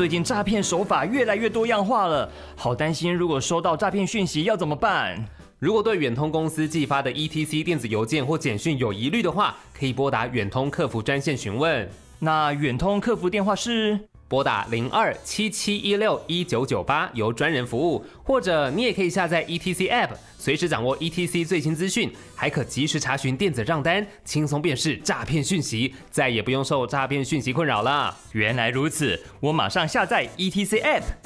最近诈骗手法越来越多样化了，好担心如果收到诈骗讯息要怎么办？ 如果对远通公司寄发的 ETC 电子邮件或简讯有疑虑的话，可以拨打远通客服专线询问。 那远通客服电话是？ 拨打02-7716-1998由专人服务，或者你也可以下载 ETC App， 随时掌握 ETC 最新资讯，还可及时查询电子账单，轻松辨识诈骗讯息，再也不用受诈骗讯息困扰了。 原来如此，我马上下载 ETC App。